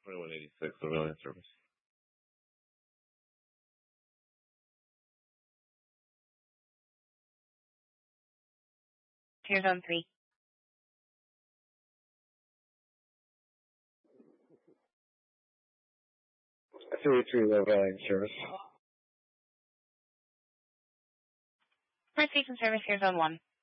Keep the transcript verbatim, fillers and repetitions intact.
twenty-one eighty-six, civilian service. Here's on three. thirty-three, low volume service. First station service, here's on one.